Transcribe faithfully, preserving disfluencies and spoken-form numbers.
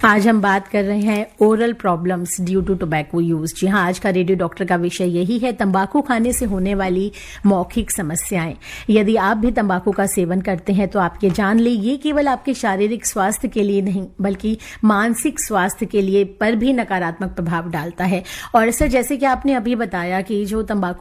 आज हम बात कर रहे हैं oral problems due to tobacco use. जी हाँ, आज का रेडियो डॉक्टर का विषय यही है, तंबाकू खाने से होने वाली मौखिक समस्याएं। यदि आप भी तंबाकू का सेवन करते हैं तो आप ये जान लें, ये केवल आपके शारीरिक स्वास्थ्य के लिए नहीं बल्कि मानसिक स्वास्थ्य के लिए पर भी नकारात्मक प्रभाव डालता है। और सर, जैसे कि आपने अभी बताया कि जो तंबाकू